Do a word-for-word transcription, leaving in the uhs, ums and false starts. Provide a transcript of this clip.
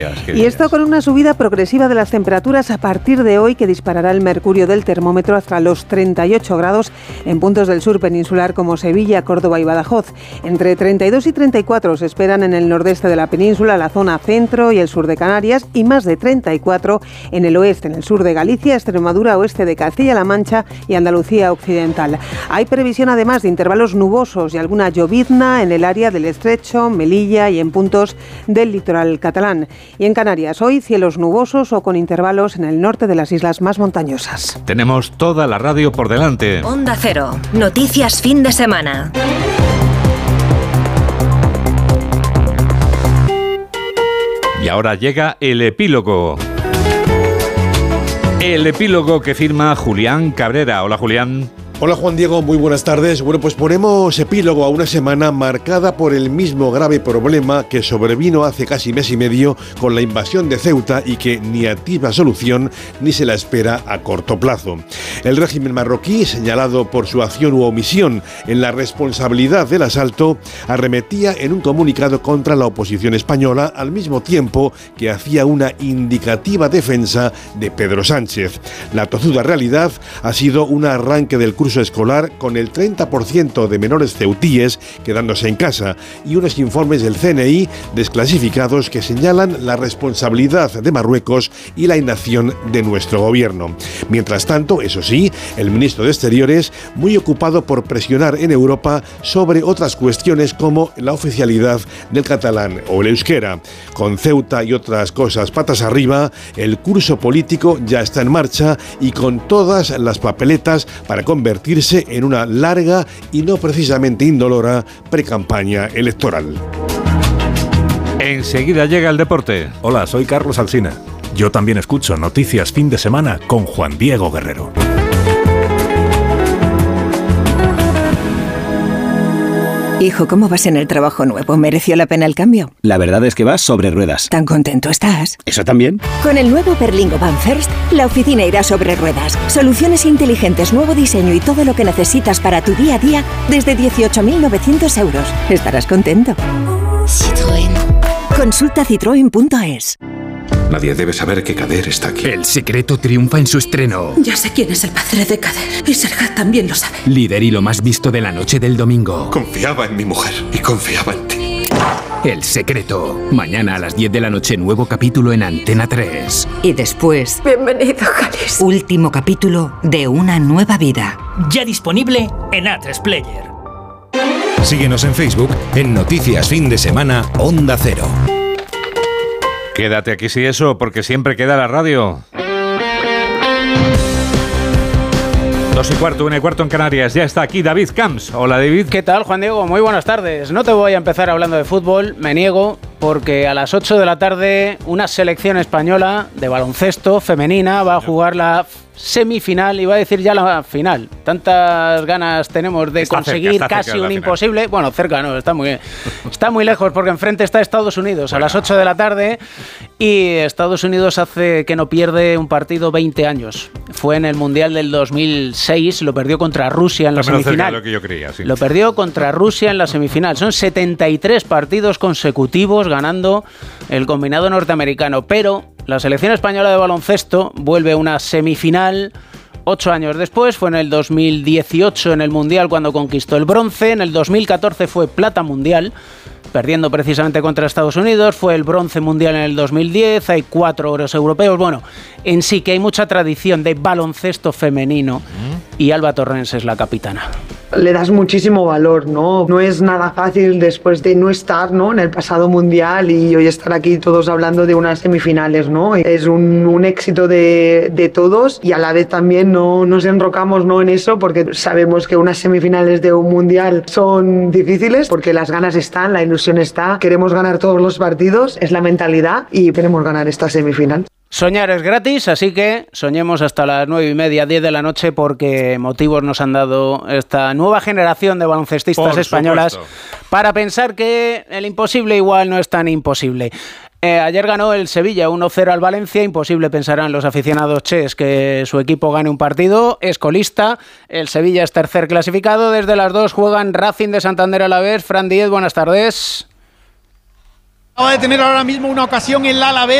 Y esto con una subida progresiva de las temperaturas a partir de hoy, que disparará el mercurio del termómetro hasta los treinta y ocho grados en puntos del sur peninsular como Sevilla, Córdoba y Badajoz. Entre treinta y dos y treinta y cuatro se esperan en el nordeste de la península, la zona centro y el sur de Canarias, y más de treinta y cuatro en el oeste, en el sur de Galicia, Extremadura, oeste de Castilla-La Mancha y Andalucía occidental. Hay previsión además de intervalos nubosos y alguna llovizna en el área del Estrecho, Melilla y en puntos del litoral catalán. Y en Canarias, hoy cielos nubosos o con intervalos en el norte de las islas más montañosas. Tenemos toda la radio por delante. Onda Cero, noticias fin de semana. Y ahora llega el epílogo. El epílogo que firma Julián Cabrera. Hola, Julián. Hola Juan Diego, muy buenas tardes. Bueno, pues ponemos epílogo a una semana marcada por el mismo grave problema que sobrevino hace casi mes y medio con la invasión de Ceuta y que ni atisba solución ni se la espera a corto plazo. El régimen marroquí, señalado por su acción u omisión en la responsabilidad del asalto, arremetía en un comunicado contra la oposición española al mismo tiempo que hacía una indicativa defensa de Pedro Sánchez. La tozuda realidad ha sido un arranque del curso escolar con el treinta por ciento de menores ceutíes quedándose en casa y unos informes del C N I desclasificados que señalan la responsabilidad de Marruecos y la inacción de nuestro gobierno. Mientras tanto, eso sí, el ministro de Exteriores muy ocupado por presionar en Europa sobre otras cuestiones como la oficialidad del catalán o el euskera. Con Ceuta y otras cosas patas arriba, el curso político ya está en marcha y con todas las papeletas para convertir en una larga y no precisamente indolora precampaña electoral. Enseguida llega el deporte. Hola, soy Carlos Alsina. Yo también escucho Noticias Fin de Semana con Juan Diego Guerrero. Hijo, ¿cómo vas en el trabajo nuevo? ¿Mereció la pena el cambio? La verdad es que vas sobre ruedas. ¿Tan contento estás? ¿Eso también? Con el nuevo Berlingo Van First, la oficina irá sobre ruedas. Soluciones inteligentes, nuevo diseño y todo lo que necesitas para tu día a día desde dieciocho mil novecientos euros. Estarás contento. Citroën. Consulta citroen punto es. Nadie debe saber que Kader está aquí. El secreto triunfa en su estreno. Ya sé quién es el padre de Kader. Y Serhat también lo sabe. Líder y lo más visto de la noche del domingo. Confiaba en mi mujer y confiaba en ti. El secreto. Mañana a las diez de la noche, nuevo capítulo en Antena tres. Y después... Bienvenido, Jalis. Último capítulo de Una nueva vida. Ya disponible en A tres Player. Síguenos en Facebook en Noticias Fin de Semana Onda Cero. Quédate aquí si eso, porque siempre queda la radio. Dos y cuarto, una y cuarto en Canarias. Ya está aquí David Camps. Hola, David. ¿Qué tal, Juan Diego? Muy buenas tardes. No te voy a empezar hablando de fútbol, me niego, porque a las ocho de la tarde una selección española de baloncesto femenina va a jugar la semifinal, iba a decir ya la final. Tantas ganas tenemos de está conseguir cerca, casi cerca un de imposible. Bueno, cerca no, está muy, está muy lejos porque enfrente está Estados Unidos bueno. a las ocho de la tarde y Estados Unidos hace que no pierde un partido veinte años. Fue en el Mundial del dos mil seis, lo perdió contra Rusia en la También semifinal. Lo, que yo creía, sí. Lo perdió contra Rusia en la semifinal. Son setenta y tres partidos consecutivos ganando el combinado norteamericano, pero la selección española de baloncesto vuelve a una semifinal ocho años después. Fue en el dos mil dieciocho en el Mundial cuando conquistó el bronce. En el dos mil catorce fue plata mundial, perdiendo precisamente contra Estados Unidos. Fue el bronce mundial en el dos mil diez. Hay cuatro oros europeos. Bueno, en sí que hay mucha tradición de baloncesto femenino mm. y Alba Torrens es la capitana. Le das muchísimo valor, ¿no? No es nada fácil después de no estar, ¿no?, en el pasado mundial y hoy estar aquí todos hablando de unas semifinales, ¿no? Es un, un éxito de, de todos y a la vez también no nos enrocamos, ¿no?, en eso porque sabemos que unas semifinales de un mundial son difíciles porque las ganas están, la ilusión está, queremos ganar todos los partidos, es la mentalidad y queremos ganar esta semifinal. Soñar es gratis, así que soñemos hasta las nueve y media, diez de la noche, porque motivos nos han dado esta nueva generación de baloncestistas Por españolas supuesto. Para pensar que el imposible igual no es tan imposible. Eh, ayer ganó el Sevilla uno cero al Valencia. Imposible, pensarán los aficionados ches, que su equipo gane un partido. Es colista, el Sevilla es tercer clasificado. Desde las dos juegan Racing de Santander a la vez. Fran Díez, buenas tardes. Acaba de tener ahora mismo una ocasión el Alavés.